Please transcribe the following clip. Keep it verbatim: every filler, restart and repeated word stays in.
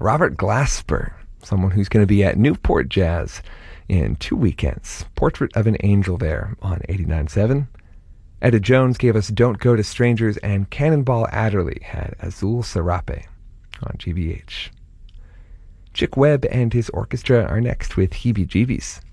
Robert Glasper, someone who's going to be at Newport Jazz in two weekends. Portrait of an Angel there on eighty-nine point seven. Etta Jones gave us Don't Go to Strangers, and Cannonball Adderley had Azul Serape on G B H. Chick Webb and his orchestra are next with Heebie Jeebies.